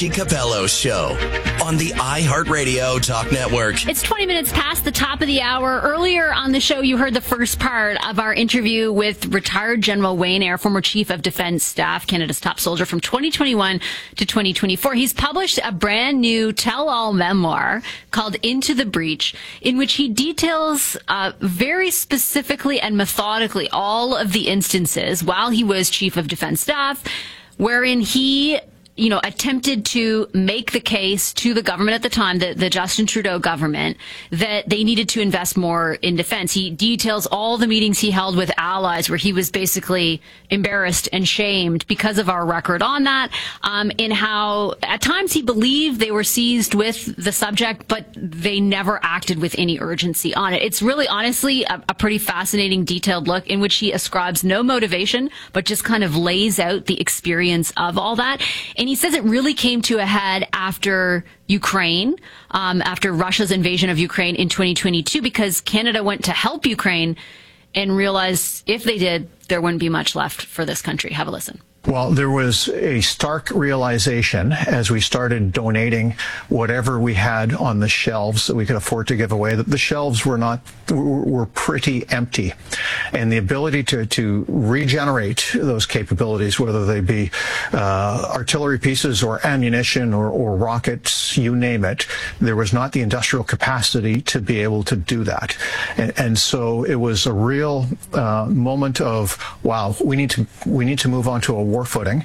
Capello Show on the iHeartRadio Talk Network. It's 20 minutes past the top of the hour. Earlier on the show, you heard the first part of our interview with retired General Wayne Eyre, former Chief of Defence Staff, Canada's top soldier from 2021 to 2024. He's published a brand new tell-all memoir called Into the Breach, in which he details very specifically and methodically all of the instances while he was Chief of Defence Staff, wherein he attempted to make the case to the government at the time, the Justin Trudeau government, that they needed to invest more in defense. He details all the meetings he held with allies where he was basically embarrassed and shamed because of our record on that, in how at times he believed they were seized with the subject, but they never acted with any urgency on it. It's really, honestly, a pretty fascinating, detailed look in which he ascribes no motivation, but just kind of lays out the experience of all that. And he says it really came to a head after Ukraine, after Russia's invasion of Ukraine in 2022, because Canada went to help Ukraine and realized if they did, there wouldn't be much left for this country. Have a listen. Well, there was a stark realization as we started donating whatever we had on the shelves that we could afford to give away, that the shelves were pretty empty. And the ability to regenerate those capabilities, whether they be artillery pieces or ammunition or rockets, you name it, there was not the industrial capacity to be able to do that. And so it was a real moment of, wow, we need to move on to a war footing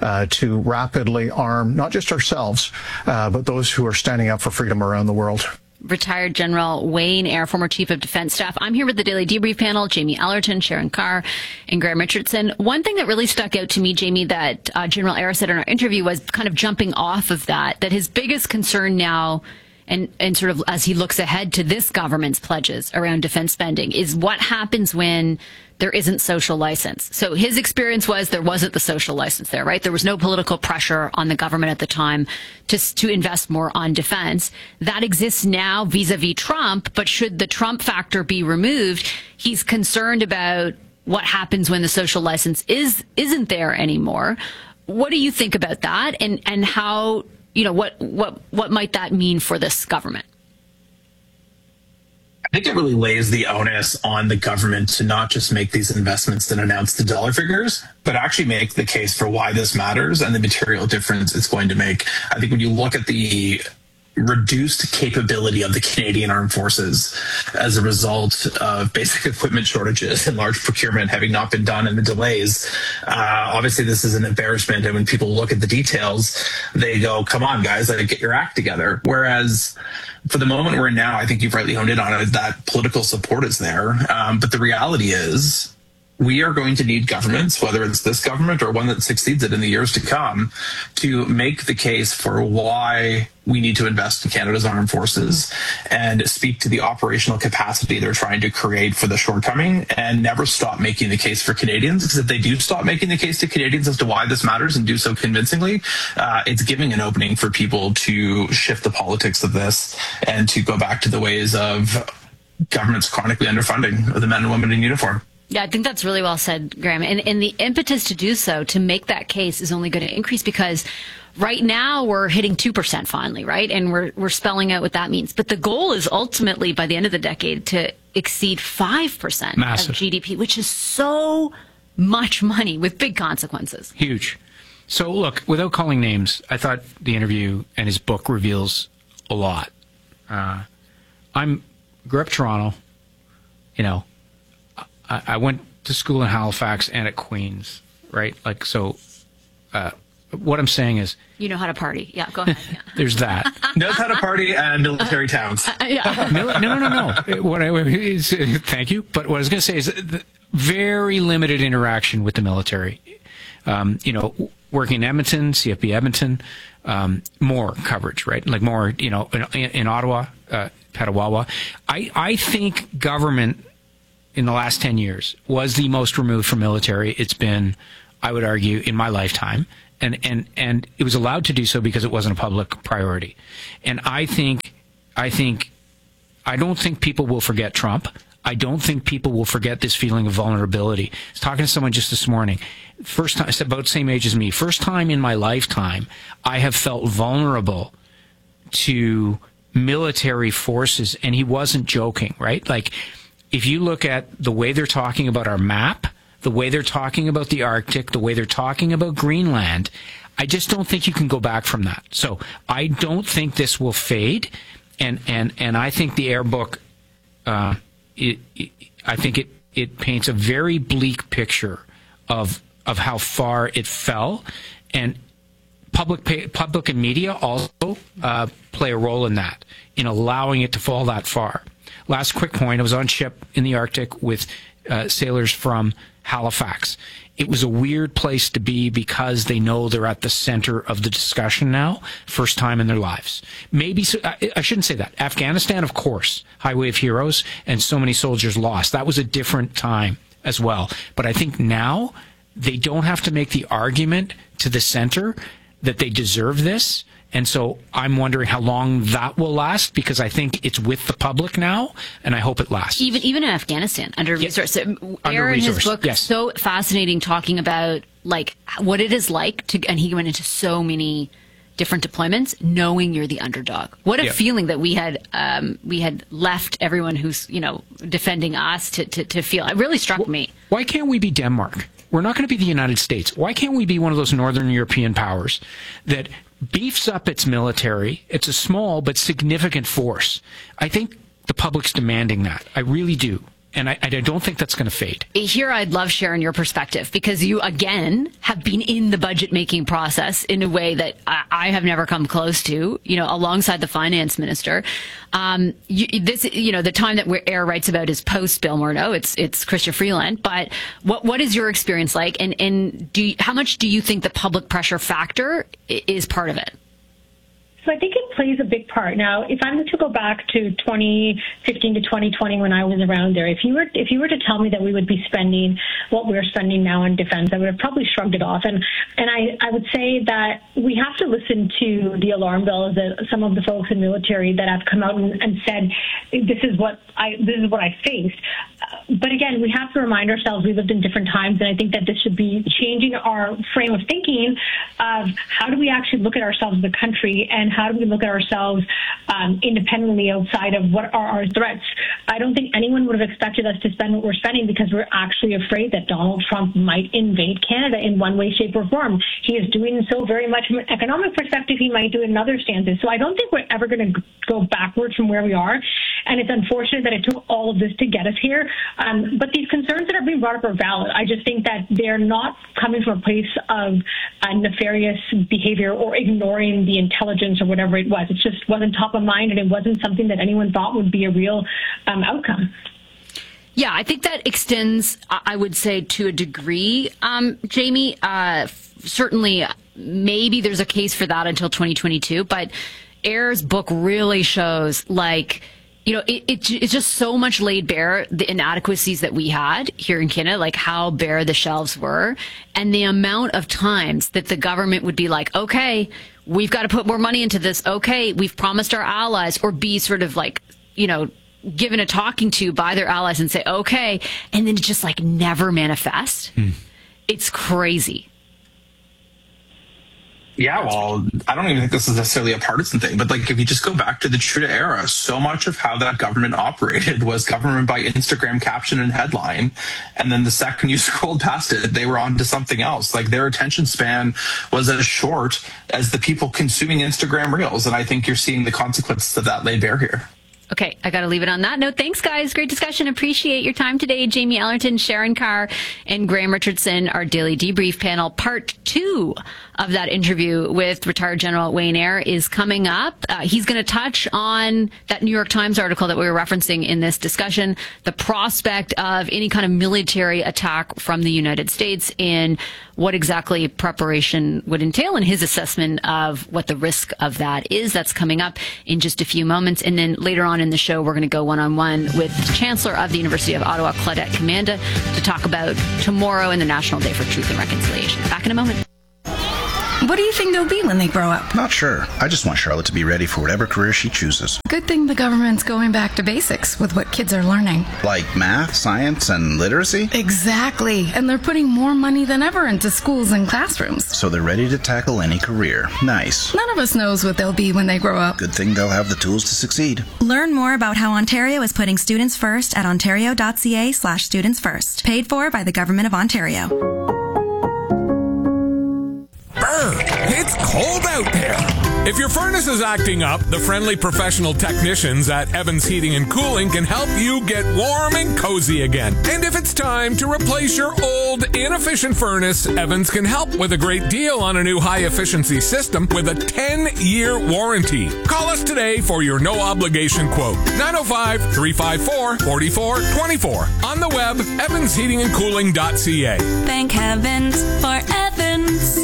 to rapidly arm not just ourselves, but those who are standing up for freedom around the world. Retired General Wayne Eyre, former Chief of Defence Staff. I'm here with the Daily Debrief panel, Jamie Allerton, Sharon Carr, and Graham Richardson. One thing that really stuck out to me, Jamie, that General Eyre said in our interview was kind of jumping off of that his biggest concern now, and sort of as he looks ahead to this government's pledges around defense spending, is what happens when there isn't social license. So his experience was there wasn't the social license there, right? There was no political pressure on the government at the time to invest more on defense. That exists now vis-a-vis Trump, but should the Trump factor be removed, he's concerned about what happens when the social license isn't there anymore. What do you think about that, and how, what might that mean for this government? I think it really lays the onus on the government to not just make these investments and announce the dollar figures, but actually make the case for why this matters and the material difference it's going to make. I think when you look at the reduced capability of the Canadian Armed Forces as a result of basic equipment shortages and large procurement having not been done and the delays, obviously this is an embarrassment. And when people look at the details, they go, come on, guys, get your act together. Whereas for the moment we're in now, I think you've rightly honed in on it, that political support is there. But the reality is, we are going to need governments, whether it's this government or one that succeeds it in the years to come, to make the case for why we need to invest in Canada's armed forces and speak to the operational capacity they're trying to create for the shortcoming, and never stop making the case for Canadians. Because if they do stop making the case to Canadians as to why this matters and do so convincingly, it's giving an opening for people to shift the politics of this and to go back to the ways of government's chronically underfunding of the men and women in uniform. Yeah, I think that's really well said, Graham. And the impetus to do so, to make that case, is only going to increase, because right now we're hitting 2% finally, right? And we're spelling out what that means. But the goal is ultimately, by the end of the decade, to exceed 5% Massive. of GDP, which is so much money with big consequences. Huge. So, look, without calling names, I thought the interview and his book reveals a lot. Grew up in Toronto, I went to school in Halifax and at Queen's, right? What I'm saying is... You know how to party. Yeah, go ahead. Yeah. There's that. Knows how to party and military towns. No. Thank you. But what I was going to say is very limited interaction with the military. Working in Edmonton, CFB Edmonton, more coverage, right? Like more, in Ottawa, Petawawa. I think government in the last 10 years was the most removed from military it's been, I would argue, in my lifetime. And it was allowed to do so because it wasn't a public priority. And I don't think people will forget Trump. I don't think people will forget this feeling of vulnerability. I was talking to someone just this morning. First time, it's about the same age as me. First time in my lifetime, I have felt vulnerable to military forces, and he wasn't joking, right? Like, if you look at the way they're talking about our map, the way they're talking about the Arctic, the way they're talking about Greenland, I just don't think you can go back from that. So I don't think this will fade, and I think the Air book, I think it paints a very bleak picture of how far it fell, and public and media also play a role in that, in allowing it to fall that far. Last quick point, I was on ship in the Arctic with sailors from Halifax. It was a weird place to be because they know they're at the center of the discussion now, first time in their lives. Maybe, I shouldn't say that. Afghanistan, of course, Highway of Heroes, and so many soldiers lost. That was a different time as well. But I think now they don't have to make the argument to the center that they deserve this. And so I'm wondering how long that will last, because I think it's with the public now, and I hope it lasts. Even in Afghanistan, under-resourced. Air in his book, yes. So fascinating, talking about like what it is like to, and he went into so many different deployments, knowing you're the underdog. What a feeling that we had left everyone who's defending us to feel. It really struck me. Why can't we be Denmark? We're not going to be the United States. Why can't we be one of those Northern European powers that beefs up its military? It's a small but significant force. I think the public's demanding that. I really do. And I don't think that's going to fade. Here, I'd love, Sharon, your perspective, because you, again, have been in the budget-making process in a way that I have never come close to, alongside the finance minister. The time that Air writes about is post-Bill Morneau. It's Chrystia Freeland. But what is your experience like? And how much do you think the public pressure factor is part of it? So I think it plays a big part. Now, if I'm to go back to 2015 to 2020 when I was around there, if you were to tell me that we would be spending what we're spending now on defense, I would have probably shrugged it off. And I would say that we have to listen to the alarm bells that some of the folks in military that have come out and said, this is what I faced. But again, we have to remind ourselves we lived in different times, and I think that this should be changing our frame of thinking of how do we actually look at ourselves as a country, and how do we look at ourselves independently outside of what are our threats. I don't think anyone would have expected us to spend what we're spending because we're actually afraid that Donald Trump might invade Canada in one way, shape, or form. He is doing so very much from an economic perspective. He might do it in other stances. So I don't think we're ever going to go backwards from where we are. And it's unfortunate that it took all of this to get us here. But these concerns that are being brought up are valid. I just think that they're not coming from a place of nefarious behavior or ignoring the intelligence or whatever it was. It just wasn't top of mind, and it wasn't something that anyone thought would be a real outcome. Yeah, I think that extends, I would say, to a degree, Jamie. Certainly, maybe there's a case for that until 2022, but Air's book really shows, it's just so much laid bare, the inadequacies that we had here in Canada, like how bare the shelves were, and the amount of times that the government would be like, okay, we've got to put more money into this. Okay, we've promised our allies, or be sort of given a talking to by their allies and say, okay, and then just never manifest. It's crazy. Yeah, well, I don't even think this is necessarily a partisan thing, but if you just go back to the Trudeau era, so much of how that government operated was government by Instagram caption and headline. And then the second you scrolled past it, they were on to something else. Their attention span was as short as the people consuming Instagram Reels. And I think you're seeing the consequences of that laid bare here. Okay, I got to leave it on that note. Thanks, guys. Great discussion. Appreciate your time today. Jamie Ellerton, Sharon Carr, and Graham Richardson, our daily debrief panel. Part 2 of that interview with retired General Wayne Eyre is coming up. He's going to touch on that New York Times article that we were referencing in this discussion, the prospect of any kind of military attack from the United States, and what exactly preparation would entail, and his assessment of what the risk of that is. That's coming up in just a few moments. And then later on in the show, we're going to go one-on-one with the Chancellor of the University of Ottawa, Claudette Commanda, to talk about tomorrow and the National Day for Truth and Reconciliation. Back in a moment. What do you think they'll be when they grow up? Not sure. I just want Charlotte to be ready for whatever career she chooses. Good thing the government's going back to basics with what kids are learning. Like math, science, and literacy? Exactly. And they're putting more money than ever into schools and classrooms. So they're ready to tackle any career. Nice. None of us knows what they'll be when they grow up. Good thing they'll have the tools to succeed. Learn more about how Ontario is putting students first at ontario.ca/students first. Paid for by the Government of Ontario. It's cold out there. If your furnace is acting up, the friendly professional technicians at Evans Heating and Cooling can help you get warm and cozy again. And if it's time to replace your old, inefficient furnace, Evans can help with a great deal on a new high-efficiency system with a 10-year warranty. Call us today for your no-obligation quote. 905-354-4424. On the web, evansheatingandcooling.ca. Thank heavens for Evans.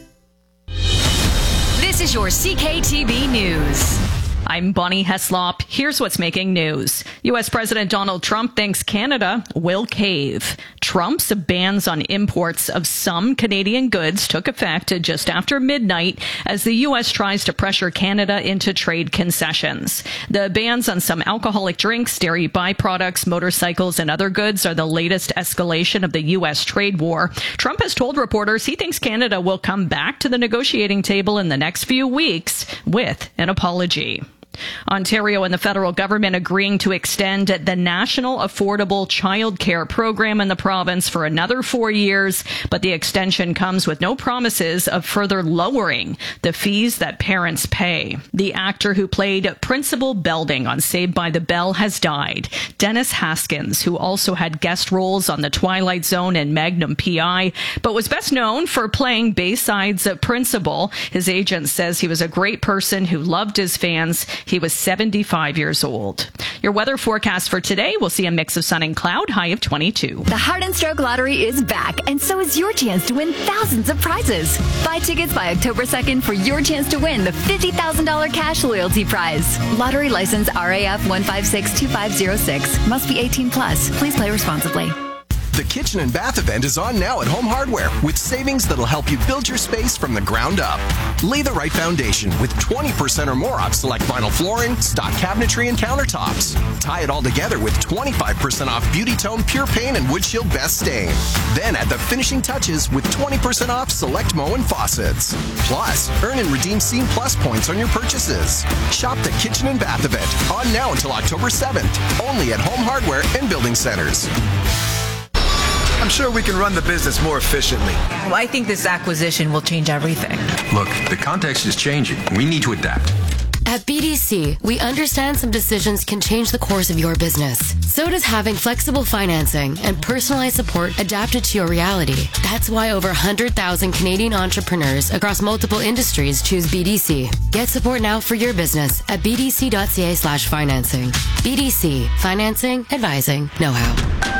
This is your CKTB News. I'm Bonnie Heslop. Here's what's making news. U.S. President Donald Trump thinks Canada will cave. Trump's bans on imports of some Canadian goods took effect just after midnight as the U.S. tries to pressure Canada into trade concessions. The bans on some alcoholic drinks, dairy byproducts, motorcycles, and other goods are the latest escalation of the U.S. trade war. Trump has told reporters he thinks Canada will come back to the negotiating table in the next few weeks with an apology. Ontario and the federal government agreeing to extend the National Affordable Child Care Program in the province for another 4 years, but the extension comes with no promises of further lowering the fees that parents pay. The actor who played Principal Belding on Saved by the Bell has died. Dennis Haskins, who also had guest roles on The Twilight Zone and Magnum P.I., but was best known for playing Bayside's principal. His agent says he was a great person who loved his fans. He was 75 years old. Your weather forecast for today, we'll see a mix of sun and cloud, high of 22. The Heart and Stroke Lottery is back, and so is your chance to win thousands of prizes. Buy tickets by October 2nd for your chance to win the $50,000 cash loyalty prize. Lottery license RAF 1562506. Must be 18 plus. Please play responsibly. The Kitchen and Bath event is on now at Home Hardware with savings that'll help you build your space from the ground up. Lay the right foundation with 20% or more off select vinyl flooring, stock cabinetry, and countertops. Tie it all together with 25% off Beauty Tone Pure Paint and Wood Shield Best Stain. Then add the finishing touches with 20% off select Moen faucets. Plus, earn and redeem Scene Plus points on your purchases. Shop the Kitchen and Bath event on now until October 7th. Only at Home Hardware and Building Centers. I'm sure we can run the business more efficiently. Well, I think this acquisition will change everything. Look, the context is changing. We need to adapt. At BDC, we understand some decisions can change the course of your business. So does having flexible financing and personalized support adapted to your reality. That's why over 100,000 Canadian entrepreneurs across multiple industries choose BDC. Get support now for your business at bdc.ca/financing. BDC, financing, advising, know-how.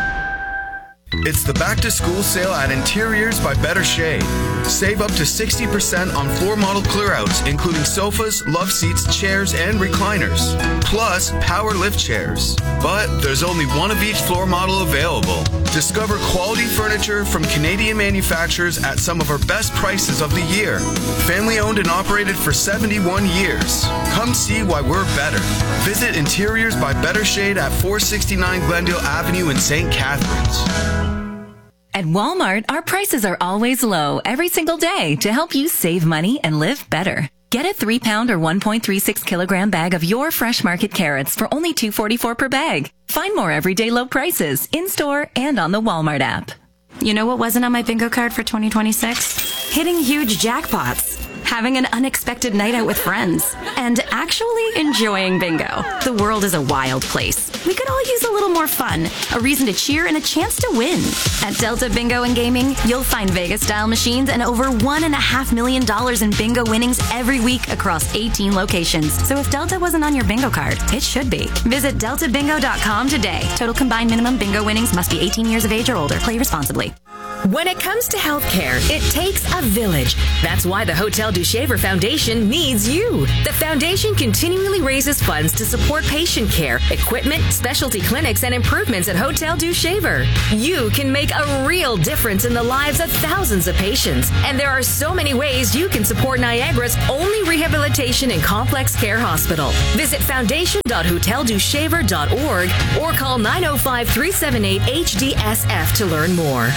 It's the back-to-school sale at Interiors by Better Shade. Save up to 60% on floor model clearouts, including sofas, love seats, chairs, and recliners. Plus, power lift chairs. But there's only one of each floor model available. Discover quality furniture from Canadian manufacturers at some of our best prices of the year. Family owned and operated for 71 years. Come see why we're better. Visit Interiors by Better Shade at 469 Glendale Avenue in St. Catharines. At Walmart, our prices are always low every single day to help you save money and live better. Get a 3-pound or 1.36 kilogram bag of your fresh market carrots for only $2.44 per bag. Find more everyday low prices in-store and on the Walmart app. You know what wasn't on my bingo card for 2026? Hitting huge jackpots, having an unexpected night out with friends, and actually enjoying bingo. The world is a wild place. We could all use a little more fun, a reason to cheer, and a chance to win. At Delta Bingo and Gaming, you'll find Vegas-style machines and over $1.5 million in bingo winnings every week across 18 locations. So if Delta wasn't on your bingo card, it should be. Visit deltabingo.com today. Total combined minimum bingo winnings must be 18 years of age or older. Play responsibly. When it comes to healthcare, it takes a village. That's why the Hotel du Shaver Foundation needs you. The foundation continually raises funds to support patient care, equipment, specialty clinics, and improvements at Hotel du Shaver. You can make a real difference in the lives of thousands of patients. And there are so many ways you can support Niagara's only rehabilitation and complex care hospital. Visit foundation.hoteldushaver.org or call 905-378-HDSF to learn more.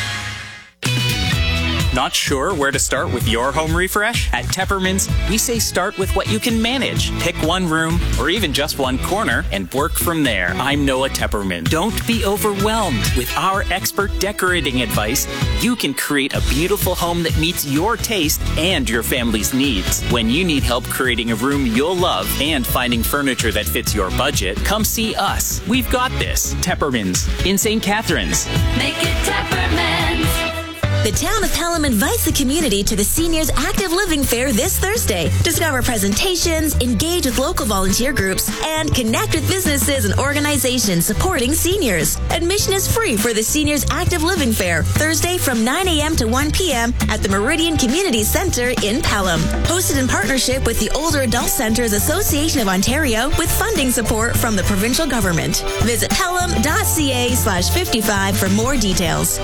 Not sure where to start with your home refresh? At Tepperman's, we say start with what you can manage. Pick one room or even just one corner and work from there. I'm Noah Tepperman. Don't be overwhelmed. With our expert decorating advice, you can create a beautiful home that meets your taste and your family's needs. When you need help creating a room you'll love and finding furniture that fits your budget, come see us. We've got this. Tepperman's in St. Catharines. Make it Tepperman's. The town of Pelham invites the community to the Seniors Active Living Fair this Thursday. Discover presentations, engage with local volunteer groups, and connect with businesses and organizations supporting seniors. Admission is free for the Seniors Active Living Fair, Thursday from 9 a.m. to 1 p.m. at the Meridian Community Center in Pelham. Hosted in partnership with the Older Adult Centers Association of Ontario with funding support from the provincial government. Visit pelham.ca/55 for more details.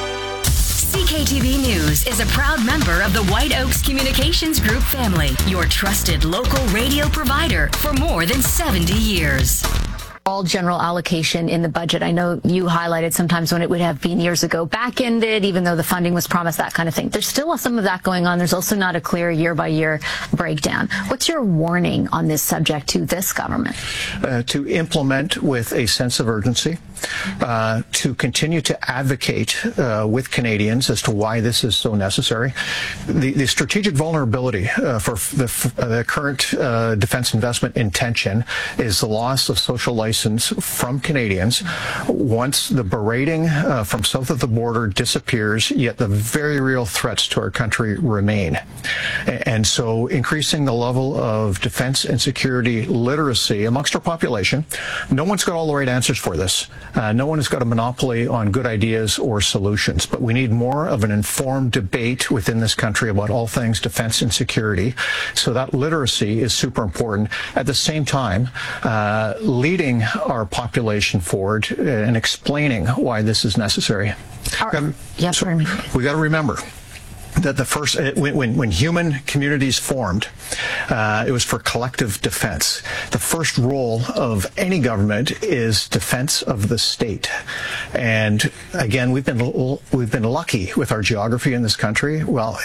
CKTV News is a proud member of the White Oaks Communications Group family, your trusted local radio provider for more than 70 years. All general allocation in the budget. I know you highlighted sometimes when it would have been years ago back-ended, even though the funding was promised, that kind of thing. There's still some of that going on. There's also not a clear year-by-year breakdown. What's your warning on this subject to this government? To implement with a sense of urgency, to continue to advocate with Canadians as to why this is so necessary. The strategic vulnerability for the current defense investment intention is the loss of social license from Canadians once the berating from south of the border disappears, yet the very real threats to our country remain. And so increasing the level of defense and security literacy amongst our population. No one's got all the right answers for this. No one has got a monopoly on good ideas or solutions, but we need more of an informed debate within this country about all things defense and security. So that literacy is super important. At the same time, leading our population forward and explaining why this is necessary. We got to remember that the first, when human communities formed, it was for collective defense. The first role of any government is defense of the state. And again, we've been lucky with our geography in this country. Well,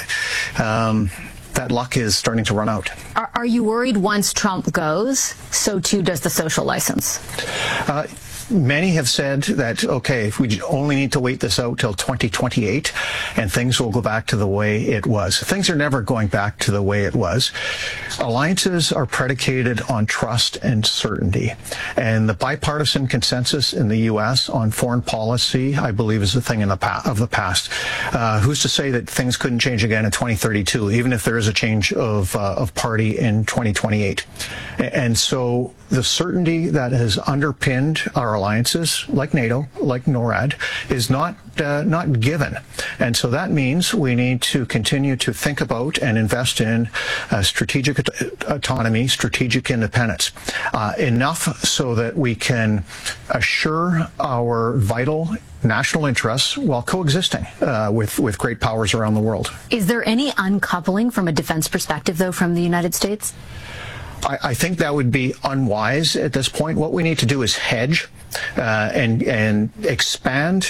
that luck is starting to run out. Are you worried once Trump goes, so too does the social license? Many have said that, okay, if we only need to wait this out till 2028 and things will go back to the way it was. Things are never going back to the way it was. Alliances are predicated on trust and certainty. And the bipartisan consensus in the U.S. on foreign policy, I believe, is a thing of the past. Who's to say that things couldn't change again in 2032, even if there is a change of party in 2028? And so the certainty that has underpinned our alliances, like NATO, like NORAD, is not given. And so that means we need to continue to think about and invest in strategic autonomy, strategic independence, enough so that we can assure our vital national interests while coexisting with great powers around the world. Is there any uncoupling from a defense perspective, though, from the United States? I think that would be unwise at this point. What we need to do is hedge and expand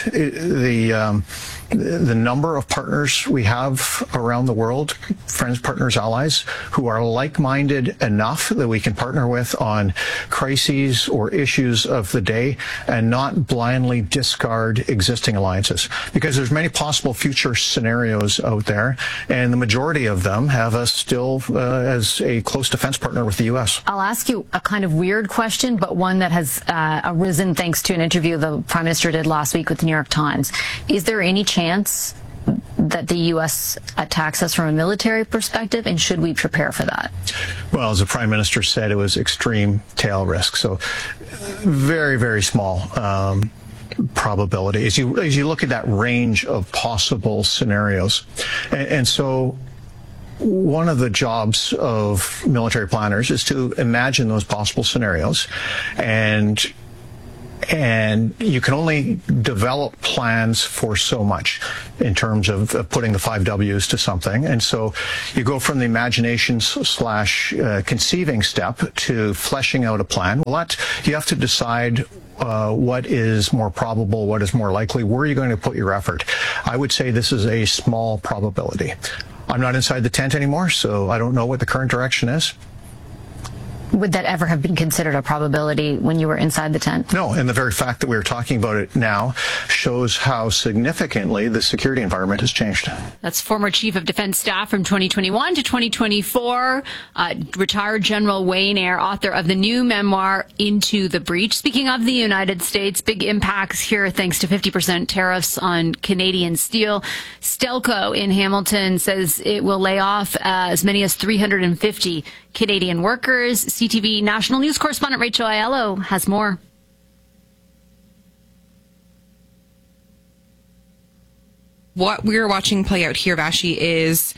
the number of partners we have around the world, friends, partners, allies, who are like-minded enough that we can partner with on crises or issues of the day and not blindly discard existing alliances. Because there's many possible future scenarios out there, and the majority of them have us still as a close defense partner with the U.S. I'll ask you a kind of weird question, but one that has arisen thanks to an interview the Prime Minister did last week with the New York Times. Is there any chance that the U.S. attacks us from a military perspective, and should we prepare for that? Well, as the Prime Minister said, it was extreme tail risk, so very, very small. probability as you look at that range of possible scenarios. And so one of the jobs of military planners is to imagine those possible scenarios, and you can only develop plans for so much in terms of putting the 5 W's to something. And so you go from the imagination / conceiving step to fleshing out a plan. Well, you have to decide what is more probable, what is more likely, where are you going to put your effort? I would say this is a small probability. I'm not inside the tent anymore, so I don't know what the current direction is. Would that ever have been considered a probability when you were inside the tent? No, and the very fact that we're talking about it now shows how significantly the security environment has changed. That's former Chief of Defense Staff from 2021 to 2024, retired General Wayne Eyre, author of the new memoir, Into the Breach. Speaking of the United States, big impacts here thanks to 50% tariffs on Canadian steel. Stelco in Hamilton says it will lay off as many as 350 Canadian workers. CTV National News correspondent Rachel Aiello has more. What we're watching play out here, Vashi, is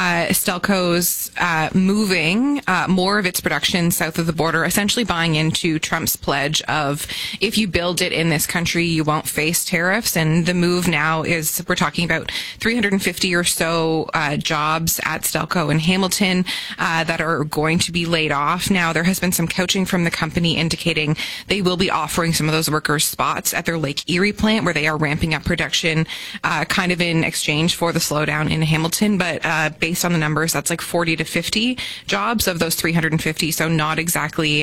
Stelco's moving more of its production south of the border, essentially buying into Trump's pledge of if you build it in this country, you won't face tariffs. And the move now is, we're talking about 350 or so jobs at Stelco in Hamilton that are going to be laid off. Now, there has been some coaching from the company indicating they will be offering some of those workers spots at their Lake Erie plant where they are ramping up production kind of in exchange for the slowdown in Hamilton. But based on the numbers, that's like 40 to 50 jobs of those 350. So not exactly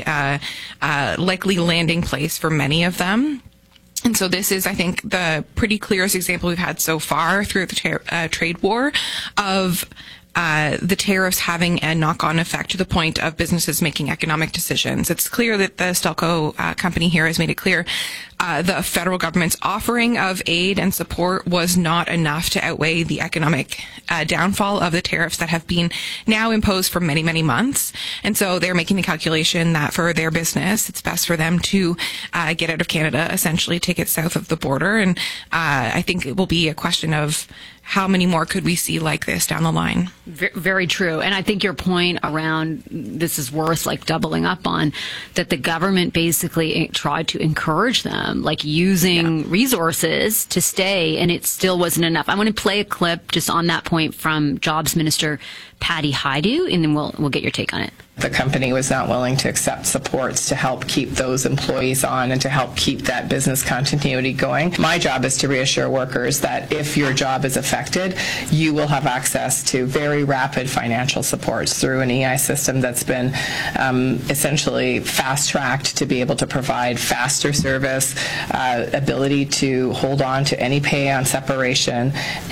likely landing place for many of them. And so this is, I think, the pretty clearest example we've had so far through the trade war of the tariffs having a knock-on effect to the point of businesses making economic decisions. It's clear that the Stelco company here has made it clear the federal government's offering of aid and support was not enough to outweigh the economic downfall of the tariffs that have been now imposed for many, many months. And so they're making the calculation that for their business, it's best for them to get out of Canada, essentially take it south of the border. And I think it will be a question of how many more could we see like this down the line? Very true. And I think your point around this is worth like doubling up on, that the government basically tried to encourage them, like using resources to stay, and it still wasn't enough. I want to play a clip just on that point from Jobs Minister Patty Hajdu, and then we'll get your take on it. The company was not willing to accept supports to help keep those employees on and to help keep that business continuity going. My job is to reassure workers that if your job is affected, you will have access to very rapid financial supports through an EI system that's been essentially fast-tracked to be able to provide faster service, ability to hold on to any pay on separation,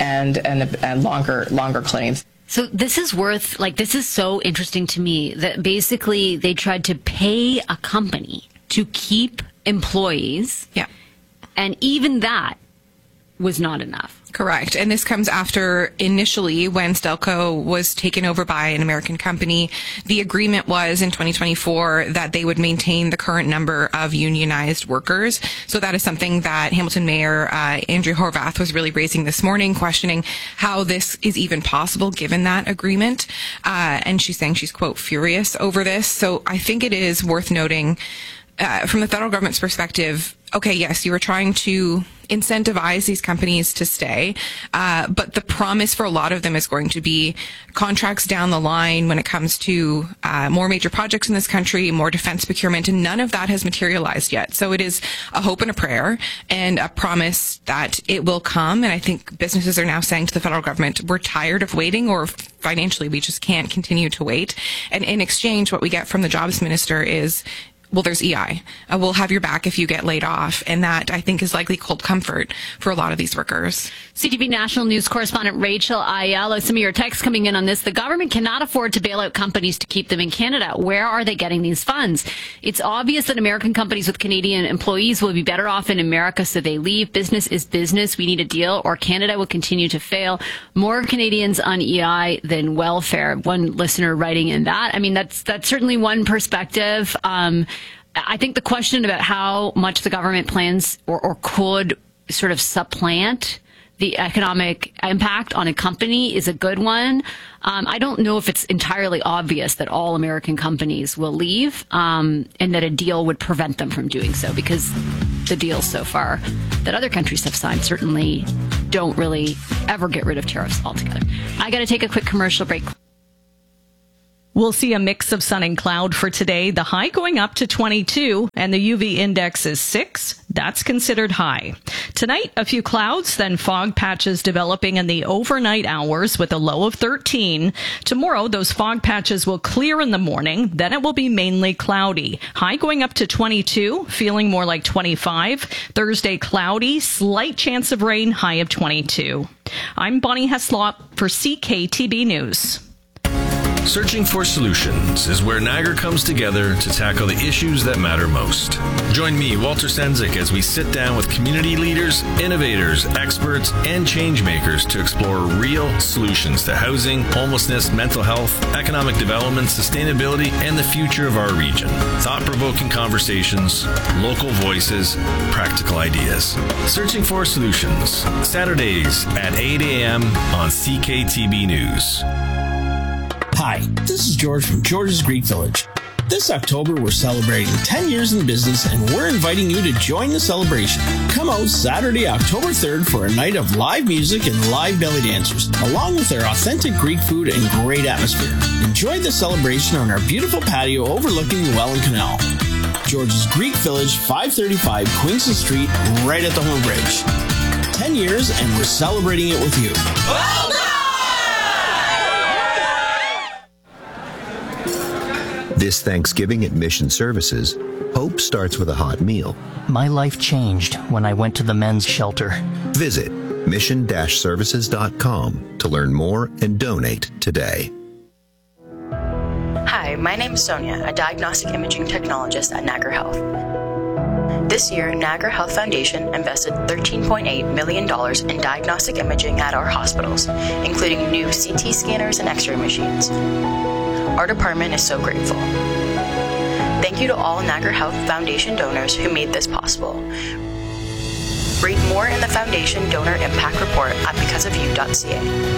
and longer claims. So this is this is so interesting to me that basically they tried to pay a company to keep employees. Yeah. And even that was not enough. Correct. And this comes after initially when Stelco was taken over by an American company, the agreement was in 2024 that they would maintain the current number of unionized workers. So that is something that Hamilton Mayor Andrea Horwath was really raising this morning, questioning how this is even possible given that agreement. And she's saying she's, quote, furious over this. So I think it is worth noting from the federal government's perspective, okay, yes, you were trying to incentivize these companies to stay, but the promise for a lot of them is going to be contracts down the line when it comes to more major projects in this country, more defense procurement, and none of that has materialized yet. So it is a hope and a prayer and a promise that it will come. And I think businesses are now saying to the federal government, we're tired of waiting, or financially we just can't continue to wait. And in exchange, what we get from the jobs minister is, well, there's EI. We'll have your back if you get laid off. And that, I think, is likely cold comfort for a lot of these workers. CTV National News correspondent Rachel Aiello, some of your texts coming in on this. The government cannot afford to bail out companies to keep them in Canada. Where are they getting these funds? It's obvious that American companies with Canadian employees will be better off in America, so they leave. Business is business. We need a deal, or Canada will continue to fail. More Canadians on EI than welfare. One listener writing in that. I mean, that's certainly one perspective. I think the question about how much the government plans or could sort of supplant the economic impact on a company is a good one. I don't know if it's entirely obvious that all American companies will leave, and that a deal would prevent them from doing so, because the deals so far that other countries have signed certainly don't really ever get rid of tariffs altogether. I got to take a quick commercial break. We'll see a mix of sun and cloud for today. The high going up to 22 and the UV index is 6. That's considered high. Tonight, a few clouds, then fog patches developing in the overnight hours with a low of 13. Tomorrow, those fog patches will clear in the morning. Then it will be mainly cloudy. High going up to 22, feeling more like 25. Thursday, cloudy, slight chance of rain, high of 22. I'm Bonnie Heslop for CKTB News. Searching for Solutions is where Niagara comes together to tackle the issues that matter most. Join me, Walter Stenzik, as we sit down with community leaders, innovators, experts, and change makers to explore real solutions to housing, homelessness, mental health, economic development, sustainability, and the future of our region. Thought-provoking conversations, local voices, practical ideas. Searching for Solutions, Saturdays at 8 a.m. on CKTB News. Hi, this is George from George's Greek Village. This October, we're celebrating 10 years in business, and we're inviting you to join the celebration. Come out Saturday, October 3rd for a night of live music and live belly dancers, along with our authentic Greek food and great atmosphere. Enjoy the celebration on our beautiful patio overlooking the Welland Canal. George's Greek Village, 535 Queenston Street, right at the Horn Bridge. 10 years, and we're celebrating it with you. Well done! This Thanksgiving at Mission Services, hope starts with a hot meal. My life changed when I went to the men's shelter. Visit mission-services.com to learn more and donate today. Hi, my name is Sonia, a diagnostic imaging technologist at Niagara Health. This year, Niagara Health Foundation invested $13.8 million in diagnostic imaging at our hospitals, including new CT scanners and X-ray machines. Our department is so grateful. Thank you to all Niagara Health Foundation donors who made this possible. Read more in the Foundation Donor Impact Report at becauseofyou.ca.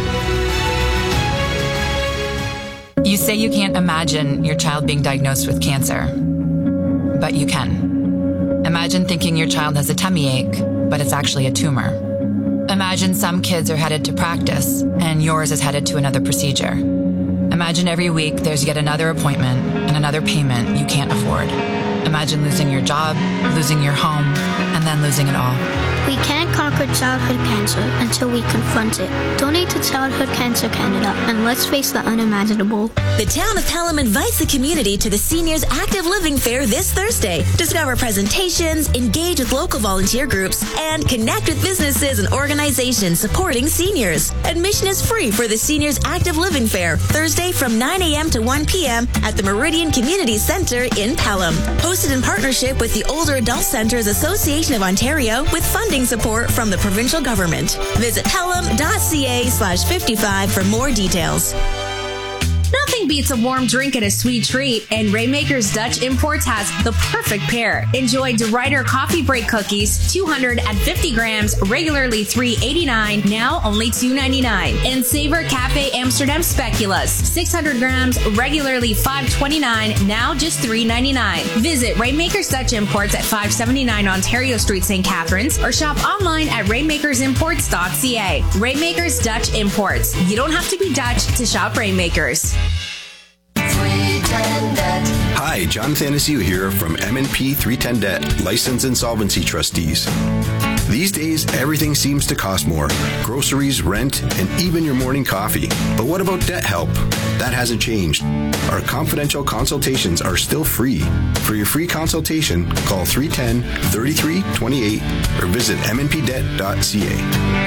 You say you can't imagine your child being diagnosed with cancer, but you can. Imagine thinking your child has a tummy ache, but it's actually a tumor. Imagine some kids are headed to practice, and yours is headed to another procedure. Imagine every week there's yet another appointment and another payment you can't afford. Imagine losing your job, losing your home, and then losing it all. We can't conquer childhood cancer until we confront it. Donate to Childhood Cancer Canada, and let's face the unimaginable. The town of Pelham invites the community to the Seniors Active Living Fair this Thursday. Discover presentations, engage with local volunteer groups, and connect with businesses and organizations supporting seniors. Admission is free for the Seniors Active Living Fair, Thursday from 9 a.m. to 1 p.m. at the Meridian Community Centre in Pelham. Hosted in partnership with the Older Adult Centres Association of Ontario with funding support from the provincial government. Visit pelham.ca/55 for more details. Nothing beats a warm drink and a sweet treat, and Rainmakers Dutch Imports has the perfect pair. Enjoy De Ruyter Coffee Break Cookies, 250 grams, regularly $3.89, now only $2.99. And Savor Cafe Amsterdam Speculoos, 600 grams, regularly $5.29, now just $3.99. Visit Rainmakers Dutch Imports at 579 Ontario Street, St. Catharines, or shop online at rainmakersimports.ca. Rainmakers Dutch Imports. You don't have to be Dutch to shop Rainmakers. Hi, Jonathan Asiu here from M&P 310 Debt, Licensed Insolvency Trustees. These days, everything seems to cost more. Groceries, rent, and even your morning coffee. But what about debt help? That hasn't changed. Our confidential consultations are still free. For your free consultation, call 310-3328 or visit mnpdebt.ca.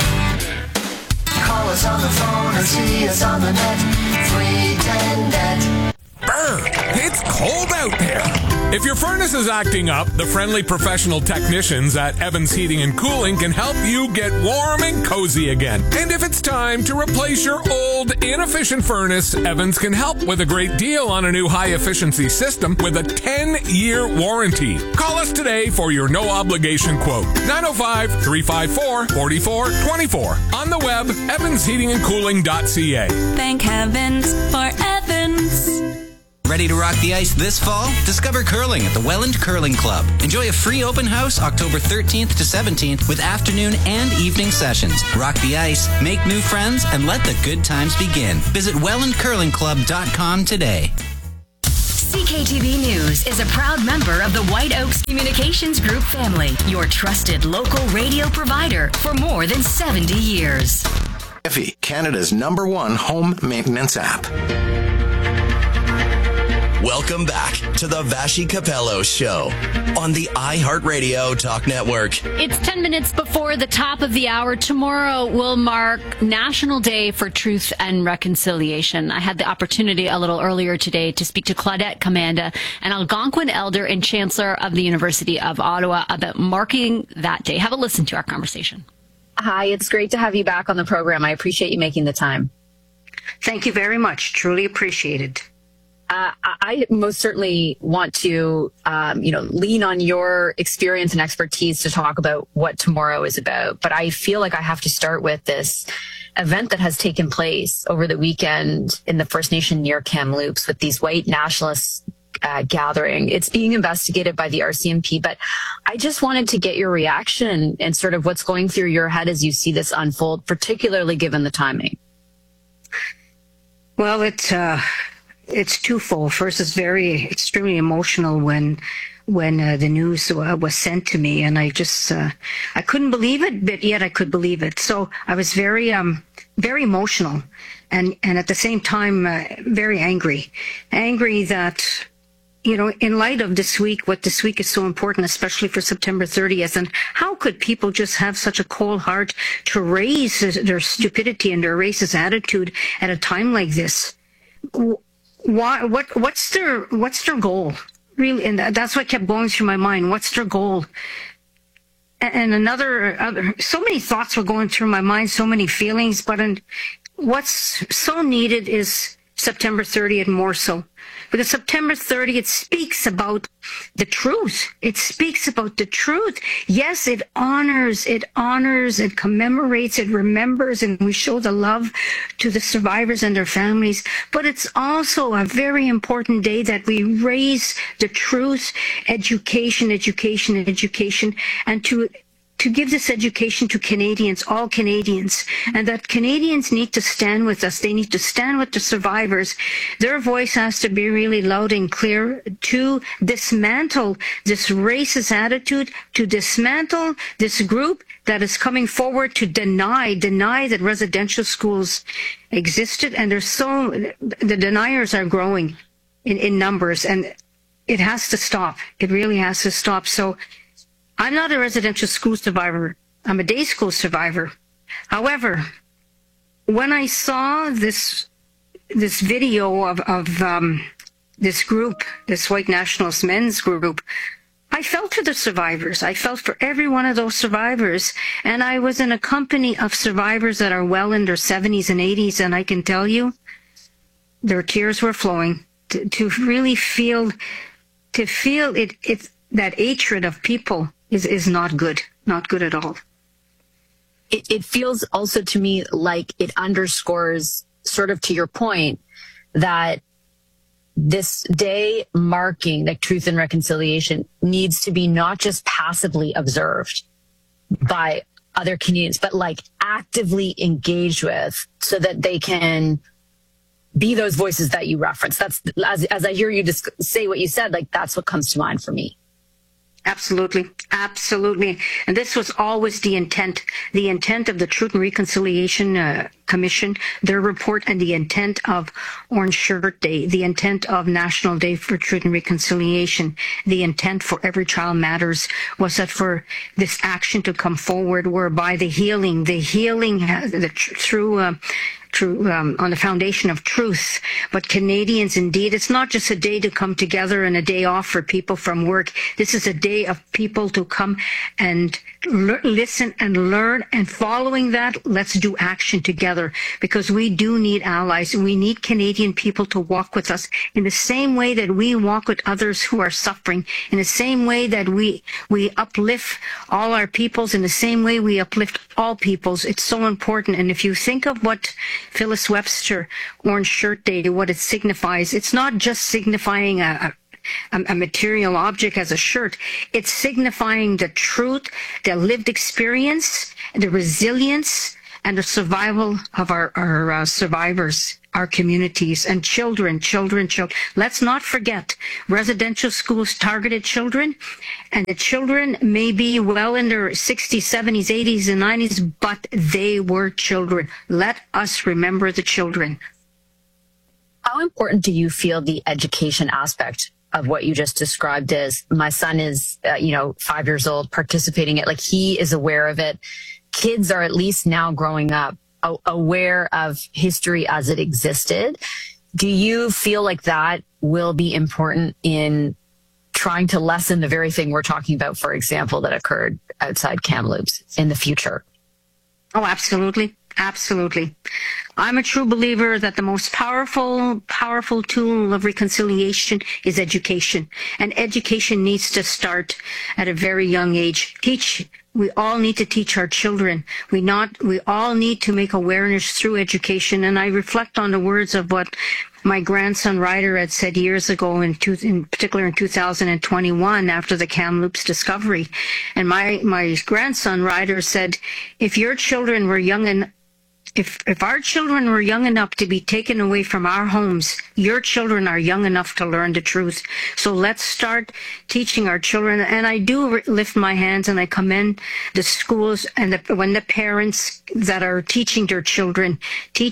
Call us on the phone or see us on the net. 310 Debt. Brr, it's cold out there. If your furnace is acting up, the friendly professional technicians at Evans Heating and Cooling can help you get warm and cozy again. And if it's time to replace your old, inefficient furnace, Evans can help with a great deal on a new high-efficiency system with a 10-year warranty. Call us today for your no-obligation quote. 905-354-4424. On the web, evansheatingandcooling.ca. Thank heavens for Evans. Ready to rock the ice this fall? Discover curling at the Welland Curling Club. Enjoy a free open house October 13th to 17th with afternoon and evening sessions. Rock the ice, make new friends, and let the good times begin. Visit wellandcurlingclub.com today. CKTV News is a proud member of the White Oaks Communications Group family, your trusted local radio provider for more than 70 years. Effie, Canada's #1 home maintenance app. Welcome back to the Vashi Capello Show on the iHeartRadio Talk Network. It's 10 minutes before the top of the hour. Tomorrow will mark National Day for Truth and Reconciliation. I had the opportunity a little earlier today to speak to Claudette Commanda, an Algonquin elder and chancellor of the University of Ottawa, about marking that day. Have a listen to our conversation. Hi, it's great to have you back on the program. I appreciate you making the time. Thank you very much. Truly appreciate it. I most certainly want to, lean on your experience and expertise to talk about what tomorrow is about. But I feel like I have to start with this event that has taken place over the weekend in the First Nation near Kamloops with these white nationalists gathering. It's being investigated by the RCMP, but I just wanted to get your reaction and sort of what's going through your head as you see this unfold, particularly given the timing. Well, it's twofold. First, it's extremely emotional when the news was sent to me, and I just I couldn't believe it, but yet I could believe it. So I was very emotional, and at the same time very angry that, in light of this week, what this week is so important, especially for September 30th, and how could people just have such a cold heart to raise their stupidity and their racist attitude at a time like this? Why? What's their goal, really? And that's what kept going through my mind. What's their goal? And other so many thoughts were going through my mind, so many feelings. But what's so needed is September 30th more so, because September 30th speaks about the truth. It speaks about the truth. Yes, it honors, it commemorates, it remembers, and we show the love to the survivors and their families. But it's also a very important day that we raise the truth, education, and to give this education to Canadians, all Canadians, and that Canadians need to stand with us. They need to stand with the survivors. Their voice has to be really loud and clear to dismantle this racist attitude, to dismantle this group that is coming forward to deny that residential schools existed. And the deniers are growing in numbers, and it has to stop. It really has to stop. So I'm not a residential school survivor. I'm a day school survivor. However, when I saw this video of this group, this white nationalist men's group, I felt for the survivors. I felt for every one of those survivors. And I was in a company of survivors that are well in their 70s and 80s. And I can tell you, their tears were flowing to really feel it that hatred of people is not good at all. It feels also to me like it underscores, sort of to your point, that this day marking like truth and reconciliation needs to be not just passively observed by other Canadians, but like actively engaged with, so that they can be those voices that you reference. That's as I hear you just say what you said, like that's what comes to mind for me. Absolutely. And this was always the intent of the Truth and Reconciliation Commission, their report, and the intent of Orange Shirt Day, the intent of National Day for Truth and Reconciliation, the intent for Every Child Matters was that for this action to come forward, whereby through on the foundation of truth. But Canadians, indeed, it's not just a day to come together and a day off for people from work. This is a day of people to come and listen and learn, and following that, let's do action together, because we do need allies. We need Canadian people to walk with us in the same way that we walk with others who are suffering, in the same way that we uplift all our peoples, in the same way we uplift all peoples. It's so important. And if you think of what Phyllis Webster Orange Shirt Day, what it signifies, it's not just signifying a material object as a shirt. It's signifying the truth, the lived experience, the resilience, and the survival of our survivors, our communities, and children. Let's not forget, residential schools targeted children, and the children may be well in their 60s, 70s, 80s, and 90s, but they were children. Let us remember the children. How important do you feel the education aspect of what you just described is? My son is, 5 years old, participating in it. Like, he is aware of it. Kids are at least now growing up aware of history as it existed. Do you feel like that will be important in trying to lessen the very thing we're talking about, for example, that occurred outside Kamloops in the future? Oh, absolutely. Absolutely. I'm a true believer that the most powerful tool of reconciliation is education. And education needs to start at a very young age. We all need to teach our children. We all need to make awareness through education. And I reflect on the words of what my grandson Ryder had said years ago, in particular in 2021, after the Kamloops discovery. And my grandson Ryder said, if your children were young and if our children were young enough to be taken away from our homes, your children are young enough to learn the truth. So let's start teaching our children. And I do lift my hands and I commend the schools and when the parents that are teaching their children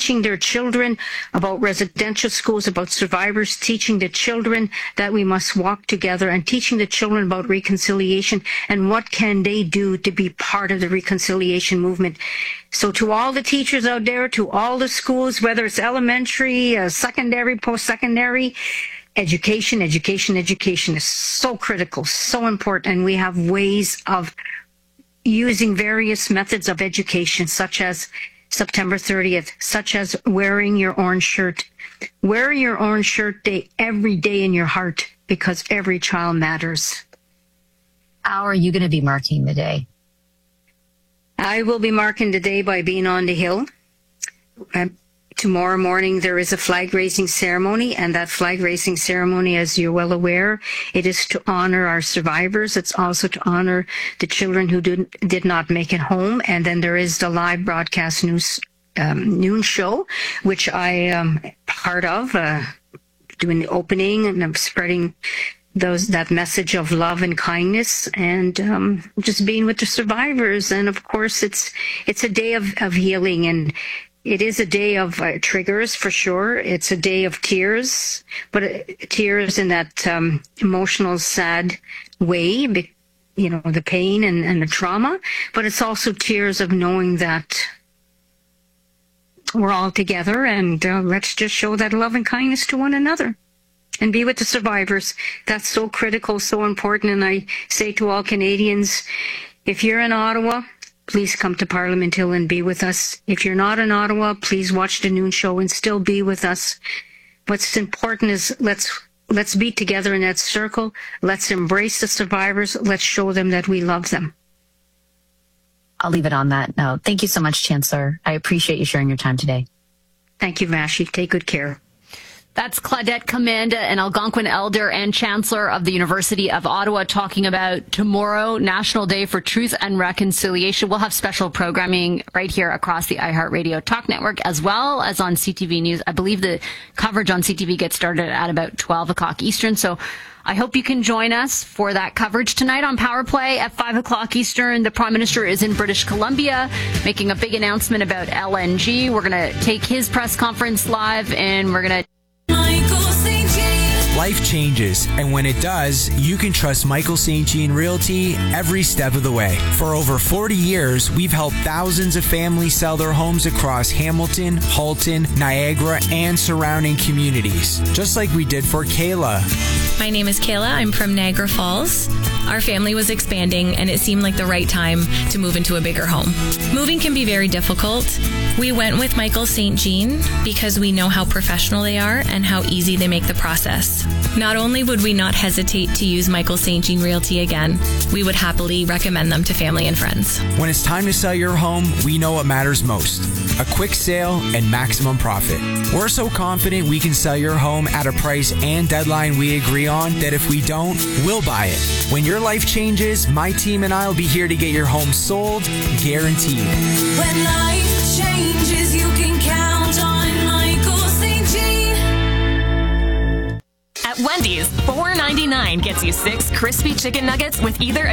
about residential schools, about survivors, teaching the children that we must walk together, and teaching the children about reconciliation and what can they do to be part of the reconciliation movement. So to all the teachers out there, to all the schools, whether it's elementary, secondary, post-secondary, education is so critical, so important. And we have ways of using various methods of education, such as September 30th, such as wearing your orange shirt. Wear your orange shirt day every day in your heart, because every child matters. How are you going to be marking the day? I will be marking the day by being on the Hill. Tomorrow morning there is a flag raising ceremony, and that flag raising ceremony, as you're well aware, it is to honor our survivors. It's also to honor the children who did not make it home. And then there is the live broadcast noon show, which I am part of, doing the opening, and I'm spreading that message of love and kindness, and just being with the survivors. And of course, it's a day of healing, and it is a day of triggers for sure. It's a day of tears, but tears in that emotional, sad way, the pain and the trauma. But it's also tears of knowing that we're all together, and let's just show that love and kindness to one another. And be with the survivors. That's so critical, so important. And I say to all Canadians, if you're in Ottawa, please come to Parliament Hill and be with us. If you're not in Ottawa, please watch the noon show and still be with us. What's important is let's be together in that circle. Let's embrace the survivors. Let's show them that we love them. I'll leave it on that note. Thank you so much, Chancellor. I appreciate you sharing your time today. Thank you, Vashi. Take good care. That's Claudette Commanda, an Algonquin elder and Chancellor of the University of Ottawa, talking about tomorrow, National Day for Truth and Reconciliation. We'll have special programming right here across the iHeartRadio Talk Network, as well as on CTV News. I believe the coverage on CTV gets started at about 12 o'clock Eastern. So I hope you can join us for that coverage tonight on Power Play at 5 o'clock Eastern. The Prime Minister is in British Columbia making a big announcement about LNG. We're going to take his press conference live, and we're going to Life changes, and when it does, you can trust Michael St. Jean Realty every step of the way. For over 40 years, we've helped thousands of families sell their homes across Hamilton, Halton, Niagara, and surrounding communities, just like we did for Kayla. My name is Kayla. I'm from Niagara Falls. Our family was expanding, and it seemed like the right time to move into a bigger home. Moving can be very difficult. We went with Michael St. Jean because we know how professional they are and how easy they make the process. Not only would we not hesitate to use Michael St. Jean Realty again, we would happily recommend them to family and friends. When it's time to sell your home, we know what matters most: a quick sale and maximum profit. We're so confident we can sell your home at a price and deadline we agree on that if we don't, we'll buy it. When your life changes, my team and I will be here to get your home sold, guaranteed. When life changes, you can count on Michael St. Jean. At Wendy's, $4.99 gets you 6 crispy chicken nuggets with either